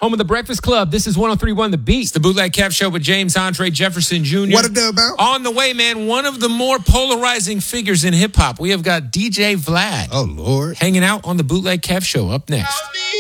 Home of the Breakfast Club. This is 103.1 The Beat. It's the Bootleg Kev Show with James Andre Jefferson Jr. What it do about? On the way, man, one of the more polarizing figures in hip-hop. We have got DJ Vlad. Oh, Lord. Hanging out on the Bootleg Kev Show up next.